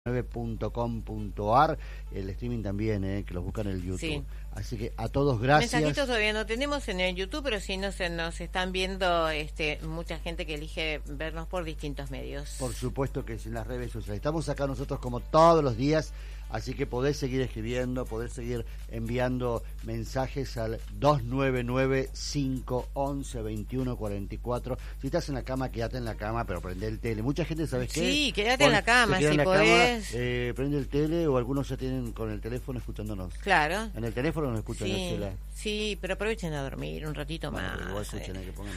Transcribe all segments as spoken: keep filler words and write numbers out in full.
nueve punto com punto ar, el streaming también, eh, que los buscan en el YouTube. Sí. Así que a todos gracias. Mensajitos todavía no tenemos en el YouTube, pero sí nos, nos están viendo este, mucha gente que elige vernos por distintos medios. Por supuesto que es en las redes sociales. Estamos acá nosotros como todos los días, así que podés seguir escribiendo, podés seguir enviando mensajes al dos nueve nueve, cinco once, veintiuno cuarenta y cuatro. Si estás en la cama, quédate en la cama, pero prende el tele. Mucha gente, ¿sabes qué? Sí, quédate Pon, en la cama, si la podés. Cama, eh, prende el tele, o algunos ya tienen con el teléfono escuchándonos. Claro. En el teléfono nos escuchan sí, en el celular. Sí, pero aprovechen a dormir un ratito bueno, más. Igual escuchen, eh. que pongan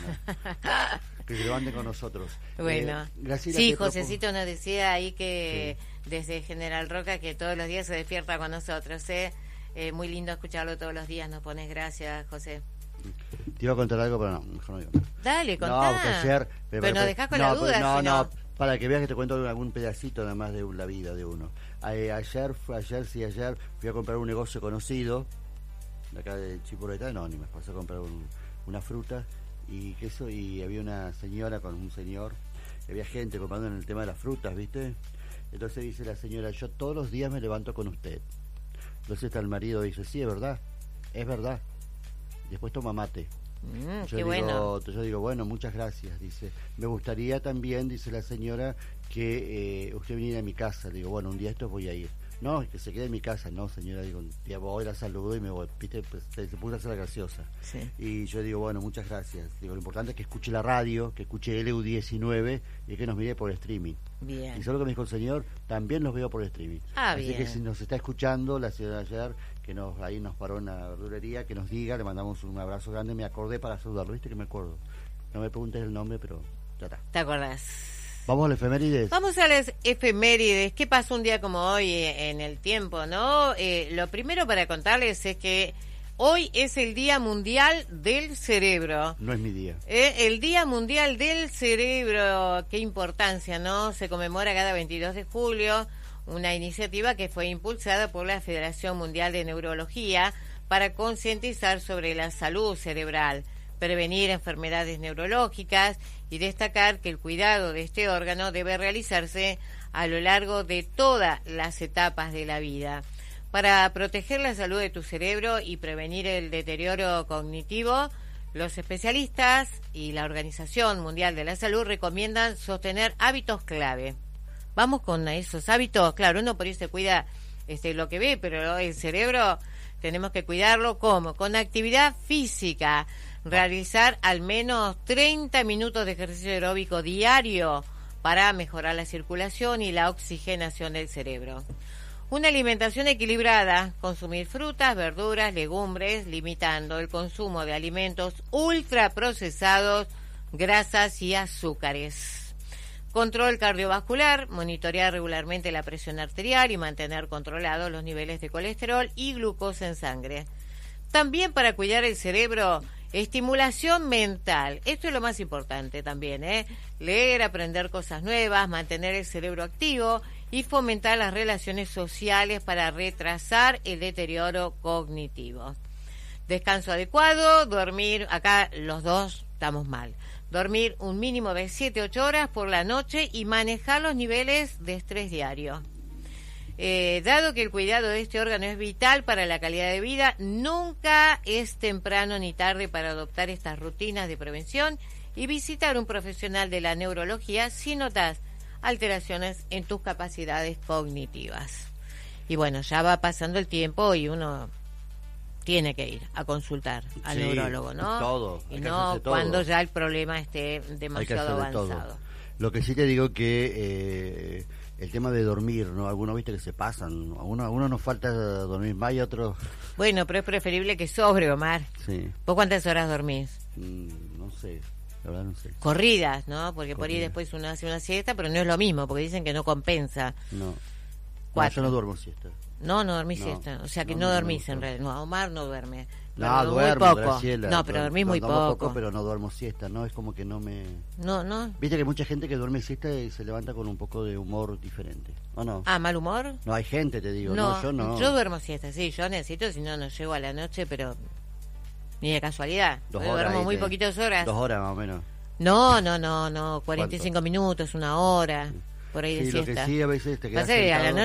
que se levanten con nosotros. Bueno, eh, Graciela, sí, Josecito nos decía ahí que sí. desde General Roca que todos los días se despierta con nosotros, ¿eh? Eh, muy lindo escucharlo todos los días, nos pones gracias, José. Te iba a contar algo, pero no, mejor no digo nada. Dale, contá. No, porque ayer... Pero, pero nos dejás con no, la duda. No, si no, no, para que veas que te cuento algún pedacito nada más de la vida de uno. Eh, ayer, fue ayer, sí, ayer fui a comprar un negocio conocido, de acá de Chipoleta, no, ni me pasé a comprar un, una fruta y queso, y había una señora con un señor, había gente comprando en el tema de las frutas, ¿viste? Entonces dice la señora, yo todos los días me levanto con usted. Entonces está el marido dice, sí, es verdad, es verdad. Después toma mate. Mm, yo, qué digo, bueno. yo digo, bueno, muchas gracias. Dice, me gustaría también, dice la señora, que eh, usted viniera a mi casa. Digo, bueno, un día estos voy a ir. No, que se quede en mi casa. No, señora, digo, ya voy, la saludo y me voy. Viste, pues, se, se puso a hacer la graciosa. Sí. Y yo digo, bueno, muchas gracias. Digo, lo importante es que escuche la radio, que escuche L U diecinueve y que nos mire por streaming. Bien. Y solo que me dijo el señor, también los veo por streaming. Ah, Así bien. que si nos está escuchando, la señora ayer, que nos ahí nos paró en la verdulería, que nos diga, le mandamos un abrazo grande, me acordé para saludarlo, viste que me acuerdo. No me preguntes el nombre, pero ya está. ¿Te acordás? Vamos a las efemérides. Vamos a las efemérides. ¿Qué pasó un día como hoy en el tiempo, no? Eh, lo primero para contarles es que hoy es el Día Mundial del Cerebro. No es mi día. Eh, el Día Mundial del Cerebro, qué importancia, ¿no? Se conmemora cada veintidós de julio, una iniciativa que fue impulsada por la Federación Mundial de Neurología para concientizar sobre la salud cerebral, prevenir enfermedades neurológicas y destacar que el cuidado de este órgano debe realizarse a lo largo de todas las etapas de la vida. Para proteger la salud de tu cerebro y prevenir el deterioro cognitivo, los especialistas y la Organización Mundial de la Salud recomiendan sostener hábitos clave. Vamos con esos hábitos. Claro, uno por ahí se cuida este, lo que ve, pero el cerebro tenemos que cuidarlo, ¿cómo? Con actividad física. Realizar al menos treinta minutos de ejercicio aeróbico diario para mejorar la circulación y la oxigenación del cerebro. Una alimentación equilibrada, consumir frutas, verduras, legumbres, limitando el consumo de alimentos ultraprocesados, grasas y azúcares. Control cardiovascular, monitorear regularmente la presión arterial y mantener controlados los niveles de colesterol y glucosa en sangre. También para cuidar el cerebro, estimulación mental. Esto es lo más importante también, ¿eh? Leer, aprender cosas nuevas, mantener el cerebro activo y fomentar las relaciones sociales para retrasar el deterioro cognitivo. Descanso adecuado, dormir, acá los dos estamos mal. Dormir un mínimo de siete a ocho horas por la noche y manejar los niveles de estrés diario. Eh, dado que el cuidado de este órgano es vital para la calidad de vida, nunca es temprano ni tarde para adoptar estas rutinas de prevención y visitar un profesional de la neurología si notas alteraciones en tus capacidades cognitivas. Y bueno, ya va pasando el tiempo y uno tiene que ir a consultar al sí, neurólogo, ¿no? Todo. Y no todo. cuando ya el problema esté demasiado avanzado. Todo. Lo que sí te digo que eh, el tema de dormir, ¿no? Algunos, viste, que se pasan. A uno, a uno nos falta dormir más y a otros... Bueno, pero es preferible que sobre, Omar. Sí. ¿Vos cuántas horas dormís? Mm, no sé, la verdad no sé. Corridas, ¿no? Porque Corridas. Por ahí después uno hace una siesta, pero no es lo mismo, porque dicen que no compensa. No. No, yo no duermo siesta. No, no dormís no, siesta. O sea que no, no dormís no, en realidad. No, Omar no duerme. No, duermo, muy poco. Graciela, no, pero dormís muy poco. poco. Pero no duermo siesta, ¿no? Es como que no me... No, no. Viste que hay mucha gente que duerme siesta y se levanta con un poco de humor diferente, ¿o no? Ah, ¿mal humor? No, hay gente, te digo. No, no yo no. Yo duermo siesta, sí. Yo necesito, si no, no llego a la noche, pero... Ni de casualidad. Dos yo horas. Duermo muy te... poquitas horas. Dos horas más o menos. No, no, no, no. cuarenta y cinco minutos, una hora. por ahí de sí, siesta. lo que sí a veces te quedas Pasa que a la sentado.